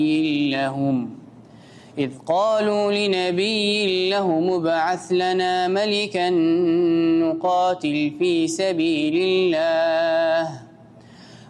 لهم إذ قالوا لنبي لهم ابعث لنا ملكا نقاتل في سبيل الله